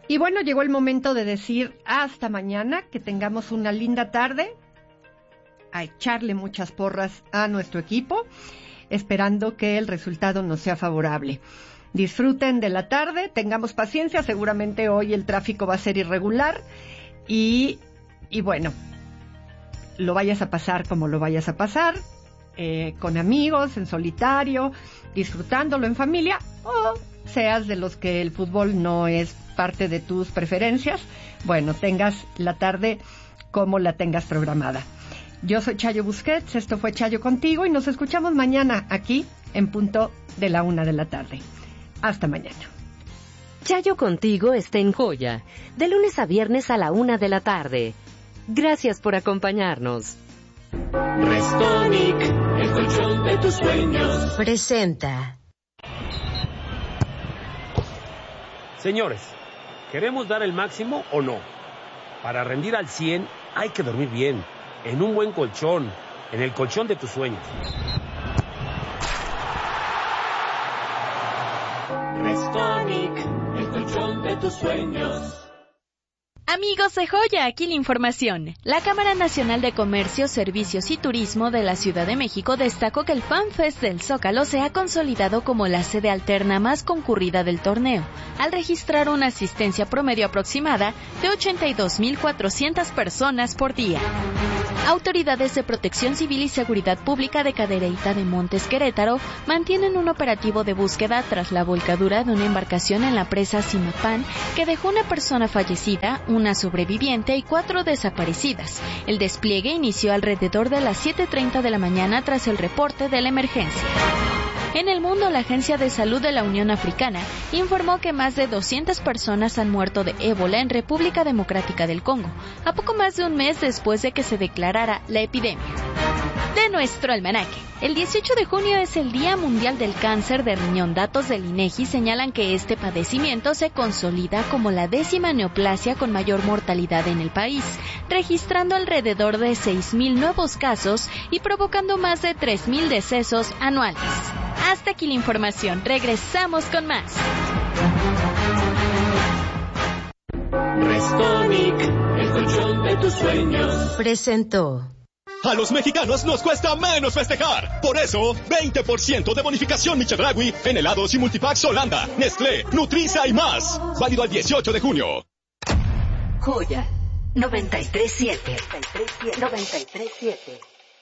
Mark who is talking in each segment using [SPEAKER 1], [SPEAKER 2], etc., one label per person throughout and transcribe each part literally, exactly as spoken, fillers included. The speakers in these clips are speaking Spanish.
[SPEAKER 1] Y bueno, llegó el momento de decir hasta mañana, que tengamos una linda tarde, a echarle muchas porras a nuestro equipo, esperando que el resultado nos sea favorable. Disfruten de la tarde, tengamos paciencia, seguramente hoy el tráfico va a ser irregular y, y bueno, lo vayas a pasar como lo vayas a pasar, eh, con amigos, en solitario, disfrutándolo en familia, o seas de los que el fútbol no es parte de tus preferencias, bueno, tengas la tarde como la tengas programada. Yo soy Chayo Busquets, esto fue Chayo Contigo y nos escuchamos mañana aquí en punto de la una de la tarde. Hasta mañana.
[SPEAKER 2] Chayo Contigo está en Joya, de lunes a viernes a la una de la tarde. Gracias por acompañarnos.
[SPEAKER 3] Restonic, el colchón de tus sueños.
[SPEAKER 2] Presenta.
[SPEAKER 4] Señores, ¿queremos dar el máximo o no? Para rendir al cien hay que dormir bien, en un buen colchón, en el colchón de tus sueños.
[SPEAKER 3] Restonic, el colchón de tus sueños.
[SPEAKER 5] Amigos de Joya, aquí la información. La Cámara Nacional de Comercio, Servicios y Turismo de la Ciudad de México destacó que el FanFest del Zócalo se ha consolidado como la sede alterna más concurrida del torneo, al registrar una asistencia promedio aproximada de ochenta y dos mil cuatrocientas personas por día. Autoridades de Protección Civil y Seguridad Pública de Cadereyta de Montes, Querétaro, mantienen un operativo de búsqueda tras la volcadura de una embarcación en la presa Simapán que dejó una persona fallecida, una sobreviviente y cuatro desaparecidas. El despliegue inició alrededor de las siete treinta de la mañana tras el reporte de la emergencia. En el mundo, la Agencia de Salud de la Unión Africana informó que más de doscientas personas han muerto de ébola en República Democrática del Congo, a poco más de un mes después de que se declarara la epidemia. De nuestro almanaque. El dieciocho de junio es el Día Mundial del Cáncer de Riñón. Datos del INEGI señalan que este padecimiento se consolida como la décima neoplasia con mayor mortalidad en el país, registrando alrededor de seis mil nuevos casos y provocando más de tres mil decesos anuales. Hasta aquí la información. Regresamos con más.
[SPEAKER 3] Restonic, el colchón de tus sueños.
[SPEAKER 2] Presentó.
[SPEAKER 6] A los mexicanos nos cuesta menos festejar. Por eso, veinte por ciento de bonificación Michedragui en helados y multipacks Holanda, Nestlé, Nutriza y más. Válido al dieciocho de junio.
[SPEAKER 2] Joya noventa y tres siete. noventa y tres siete.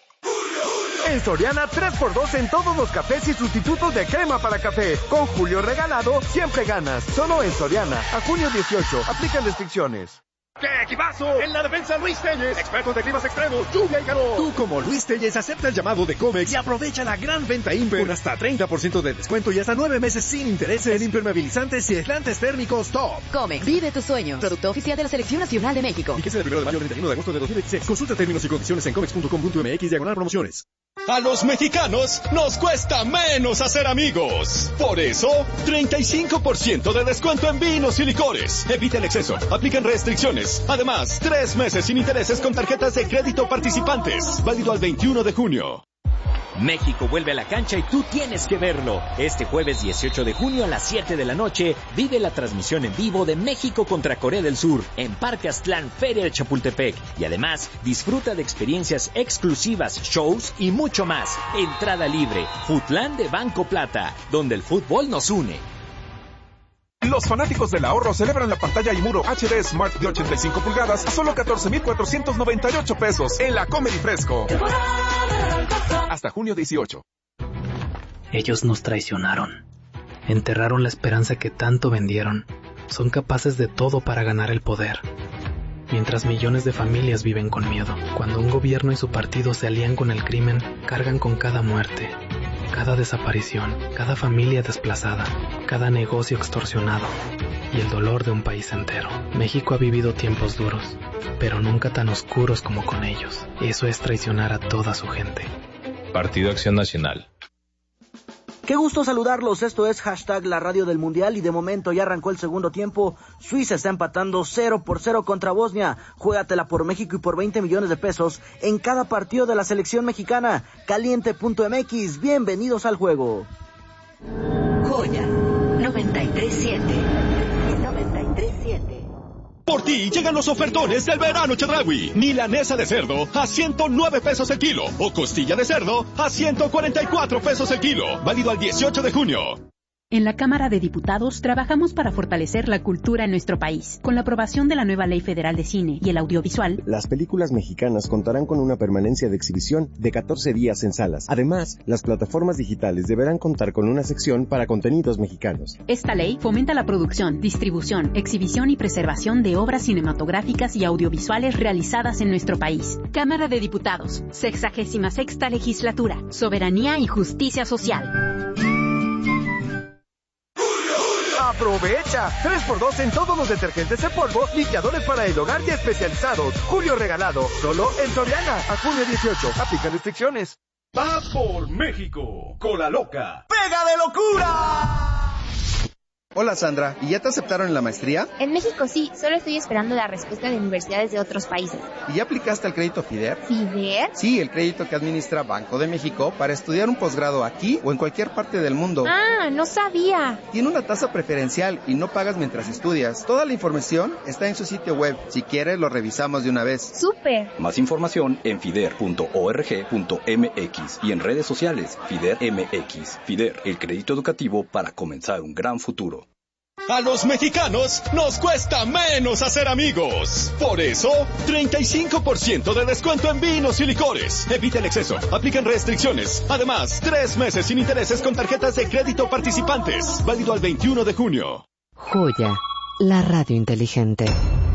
[SPEAKER 7] En Soriana, tres por dos en todos los cafés y sustitutos de crema para café. Con Julio regalado, siempre ganas. Solo en Soriana. A junio dieciocho. Aplican restricciones.
[SPEAKER 8] ¡Qué equipazo! En la defensa, Luis Telles, expertos de climas extremos, lluvia y calor. Tú, como Luis Telles, acepta el llamado de Comex y aprovecha la gran venta Imper con hasta treinta por ciento de descuento y hasta nueve meses sin intereses en impermeabilizantes y aislantes térmicos top.
[SPEAKER 9] Comex, vive tus sueños. Producto oficial de la Selección Nacional de México.
[SPEAKER 8] Fíjese del primero de mayo al treinta y uno de agosto de dos mil veintiséis. Consulta términos y condiciones en comex punto com punto m x diagonal promociones.
[SPEAKER 6] A los mexicanos nos cuesta menos hacer amigos. Por eso, treinta y cinco por ciento de descuento en vinos y licores. Evita el exceso. Aplican restricciones. Además, tres meses sin intereses con tarjetas de crédito participantes. Válido al veintiuno de junio.
[SPEAKER 10] México vuelve a la cancha y tú tienes que verlo. Este jueves dieciocho de junio a las siete de la noche, vive la transmisión en vivo de México contra Corea del Sur en Parque Aztlán, Feria de Chapultepec. Y además, disfruta de experiencias exclusivas, shows y mucho más. Entrada libre. Futlán de Banco Plata, donde el fútbol nos une.
[SPEAKER 11] Los fanáticos del ahorro celebran la pantalla y muro H D Smart de ochenta y cinco pulgadas a solo catorce mil cuatrocientos noventa y ocho pesos en la Comedy Fresco. Hasta junio dieciocho.
[SPEAKER 12] Ellos nos traicionaron. Enterraron la esperanza que tanto vendieron. Son capaces de todo para ganar el poder. Mientras millones de familias viven con miedo. Cuando un gobierno y su partido se alían con el crimen, cargan con cada muerte, cada desaparición, cada familia desplazada, cada negocio extorsionado y el dolor de un país entero. México ha vivido tiempos duros, pero nunca tan oscuros como con ellos. Eso es traicionar a toda su gente.
[SPEAKER 13] Partido Acción Nacional.
[SPEAKER 14] Qué gusto saludarlos, esto es hashtag la radio del mundial y de momento ya arrancó el segundo tiempo. Suiza está empatando cero por cero contra Bosnia. Juégatela por México y por veinte millones de pesos en cada partido de la selección mexicana. Caliente punto m x, bienvenidos al juego.
[SPEAKER 2] Joya noventa y tres siete. noventa y tres siete.
[SPEAKER 6] Por ti llegan los ofertones del verano Chedraui. Milanesa de cerdo a ciento nueve pesos el kilo. O costilla de cerdo a ciento cuarenta y cuatro pesos el kilo. Válido al dieciocho de junio.
[SPEAKER 15] En la Cámara de Diputados trabajamos para fortalecer la cultura en nuestro país. Con la aprobación de la nueva Ley Federal de Cine y el Audiovisual,
[SPEAKER 16] las películas mexicanas contarán con una permanencia de exhibición de catorce días en salas. Además, las plataformas digitales deberán contar con una sección para contenidos mexicanos.
[SPEAKER 15] Esta ley fomenta la producción, distribución, exhibición y preservación de obras cinematográficas y audiovisuales realizadas en nuestro país. Cámara de Diputados, sexagésima sexta legislatura, soberanía y justicia social.
[SPEAKER 7] ¡Aprovecha! tres por dos en todos los detergentes en polvo, limpiadores para el hogar y especializados. Julio regalado, solo en Soriana. A junio dieciocho, aplica restricciones.
[SPEAKER 8] Va por México, Cola Loca.
[SPEAKER 17] ¡Pega de locura!
[SPEAKER 18] Hola Sandra, ¿y ya te aceptaron en la maestría?
[SPEAKER 19] En México sí, solo estoy esperando la respuesta de universidades de otros países.
[SPEAKER 18] ¿Y ya aplicaste al crédito FIDER?
[SPEAKER 19] ¿FIDER?
[SPEAKER 18] Sí, el crédito que administra Banco de México para estudiar un posgrado aquí o en cualquier parte del mundo.
[SPEAKER 19] Ah, no sabía.
[SPEAKER 18] Tiene una tasa preferencial y no pagas mientras estudias. Toda la información está en su sitio web. Si quieres, lo revisamos de una vez.
[SPEAKER 19] ¡Súper!
[SPEAKER 20] Más información en fider punto org punto mx y en redes sociales FIDER M X. FIDER, el crédito educativo para comenzar un gran futuro.
[SPEAKER 6] A los mexicanos nos cuesta menos hacer amigos. Por eso, treinta y cinco por ciento de descuento en vinos y licores. Evita el exceso. Aplican restricciones. Además, tres meses sin intereses con tarjetas de crédito participantes. Válido al veintiuno de junio.
[SPEAKER 2] Joya, la radio inteligente.